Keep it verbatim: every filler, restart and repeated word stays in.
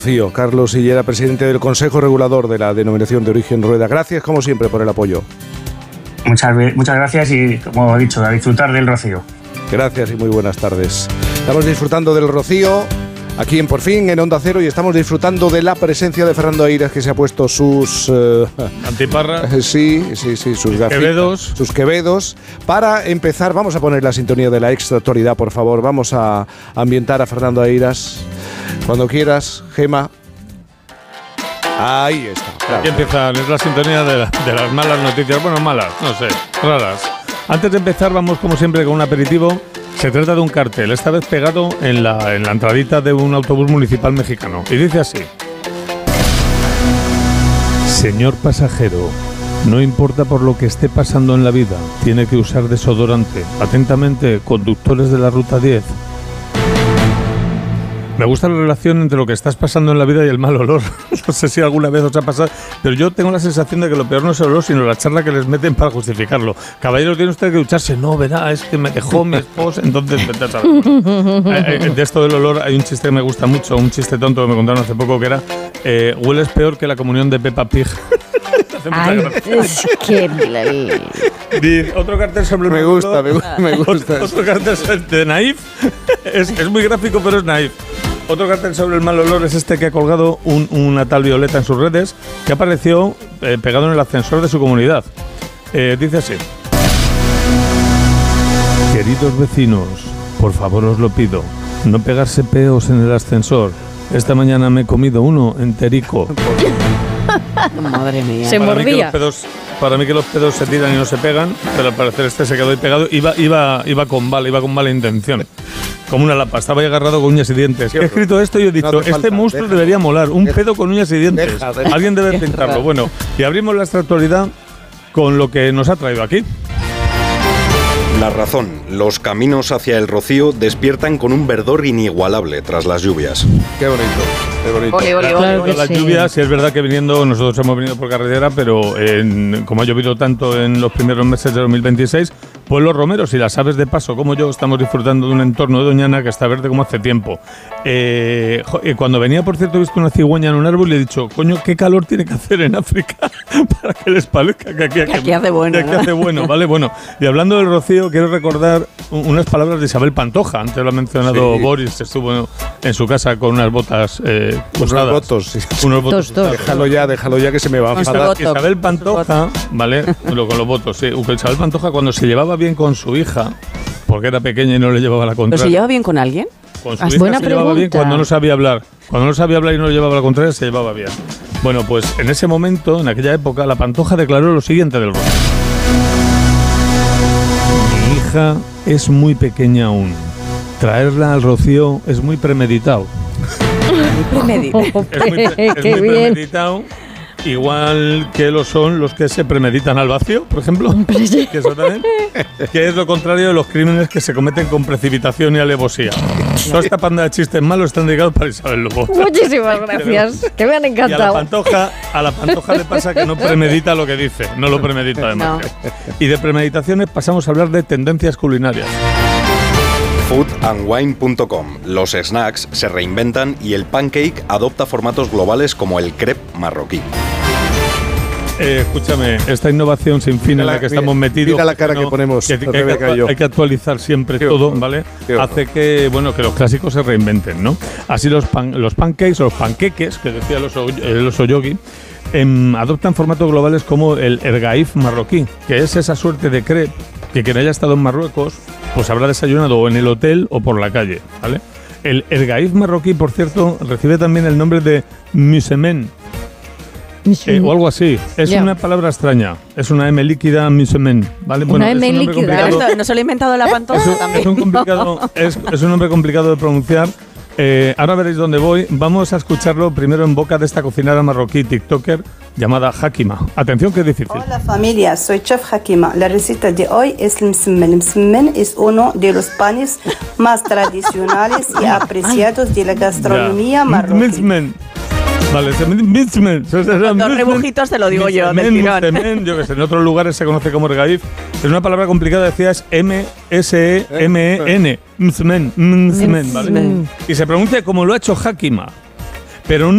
Rocío, Carlos Sillera, presidente del Consejo Regulador de la Denominación de Origen Rueda. Gracias, como siempre, por el apoyo. Muchas, muchas gracias y, como he dicho, a disfrutar del rocío. Gracias y muy buenas tardes. Estamos disfrutando del rocío aquí en Por Fin, en Onda Cero, y estamos disfrutando de la presencia de Fernando Eiras, que se ha puesto sus... Uh, Antiparras. Sí, sí, sí, sus gafitas. Quevedos. Sus quevedos. Para empezar, vamos a poner la sintonía de la extractualidad, por favor. Vamos a ambientar a Fernando Eiras. Cuando quieras, Gema. Ahí está. Claro. Aquí empieza, es la sintonía de, la, de las malas noticias. Bueno, malas, no sé, raras. Antes de empezar, vamos como siempre con un aperitivo. Se trata de un cartel, esta vez pegado en la, en la entradita de un autobús municipal mexicano. Y dice así: señor pasajero, no importa por lo que esté pasando en la vida, tiene que usar desodorante. Atentamente, conductores de la Ruta diez. Me gusta la relación entre lo que estás pasando en la vida y el mal olor. No sé si alguna vez os ha pasado, pero yo tengo la sensación de que lo peor no es el olor, sino la charla que les meten para justificarlo. Caballero, tiene usted que ducharse. No, verá, es que me dejó mi esposa. Entonces, vete a saber. De esto del olor hay un chiste que me gusta mucho, un chiste tonto que me contaron hace poco, que era eh, hueles peor que la comunión de Peppa Pig. Ay, es que... Dice, otro cartel sobre el me gusta, me gusta, me gusta. Otro, otro cartel de Naif. Es, es muy gráfico, pero es Naif. Otro cartel sobre el mal olor es este que ha colgado un, una tal Violeta en sus redes, que apareció eh, pegado en el ascensor de su comunidad. Eh, dice así: queridos vecinos, por favor os lo pido, no pegarse peos en el ascensor. Esta mañana me he comido uno enterico. Madre mía. Se para mordía. Mí que los pedos, para mí que los pedos se tiran y no se pegan, pero al parecer este se quedó ahí pegado. Iba, iba, iba con mala, iba con mala intención. Como una lapa, estaba ahí agarrado con uñas y dientes. He escrito esto y he dicho, no este falta, monstruo deja, debería molar, un deja, pedo con uñas y dientes. Deja, deja, Alguien debe deja. pintarlo. Bueno, y abrimos la extractualidad con lo que nos ha traído aquí. La razón, los caminos hacia el Rocío despiertan con un verdor inigualable tras las lluvias. Qué bonito, qué bonito. Ole, ole, ole, claro, ole, las sí. lluvias, sí es verdad que viniendo, nosotros hemos venido por carretera, pero en, como ha llovido tanto en los primeros meses de dos mil veintiséis, pues los romeros y las aves de paso, como yo, estamos disfrutando de un entorno de Doñana que está verde como hace tiempo. Eh, cuando venía, por cierto, he visto una cigüeña en un árbol y le he dicho, coño, qué calor tiene que hacer en África para que les parezca que aquí, que aquí hace bueno. Que aquí hace bueno, ¿vale? Bueno, y hablando del Rocío, quiero recordar unas palabras de Isabel Pantoja. Antes lo ha mencionado sí. Boris, estuvo en su casa con unas botas eh, unos votos, sí. unos votos. Dos, dos. Déjalo ya, déjalo ya que se me va a enfadar. Isabel Pantoja, ¿vale? Lo, con los votos, sí. Isabel Pantoja, cuando se llevaba bien con su hija, porque era pequeña y no le llevaba la contraria. ¿Pero se lleva bien con alguien? Con su hija buena se pregunta. Llevaba bien cuando no sabía hablar. Cuando no sabía hablar y no le llevaba la contraria, se llevaba bien. Bueno, pues en ese momento, en aquella época, la Pantoja declaró lo siguiente del Rocío. Mi hija es muy pequeña aún. Traerla al Rocío es muy premeditado. Muy premeditado. Es muy, pre- es muy premeditado. Igual que lo son los que se premeditan al vacío, por ejemplo. Que eso también. Que es lo contrario de los crímenes que se cometen con precipitación y alevosía. Toda esta panda de chistes malos están dedicados para Isabel Lobo. Muchísimas gracias, que me han encantado. Y a la Pantoja, a la Pantoja le pasa que no premedita lo que dice, no lo premedita además. No. Y de premeditaciones pasamos a hablar de tendencias culinarias. food and wine punto com. Los snacks se reinventan y el pancake adopta formatos globales como el crepe marroquí. Eh, escúchame, esta innovación sin fin en la que mira, estamos metidos, mira la cara no, que ponemos, que, que, que hay, que hay que actualizar siempre qué todo, ¿vale? Hace que, bueno, que los clásicos se reinventen, ¿no? Así los pan, los pancakes o los panqueques, que decía el oso, el oso yogi, eh, adoptan formatos globales como el ergaif marroquí, que es esa suerte de crepe que quien haya estado en Marruecos pues habrá desayunado o en el hotel o por la calle, ¿vale? El ergaif marroquí, por cierto, recibe también el nombre de musemen, eh, o algo así. Es yeah. una palabra extraña. Es una M líquida, musemen, ¿vale? Bueno, una M líquida. ¿No se lo ha inventado la Pantoja también? Es un, complicado, es, es un nombre complicado de pronunciar. Eh, ahora veréis dónde voy. Vamos a escucharlo primero en boca de esta cocinera marroquí tiktoker llamada Hakima. Atención, que es difícil. Hola familia, soy Chef Hakima. La receta de hoy es el msemen. El msemen es uno de los panes más tradicionales y apreciados de la gastronomía marroquí. Vale, mizmen. Los rebujitos te lo digo yo, del tirón. Mizmen, yo que sé, en otros lugares se conoce como ergaif. Es una palabra complicada, decía, es M S E M E N. Mizmen, mizmen, ¿vale? Y se pronuncia como lo ha hecho Hakima. Pero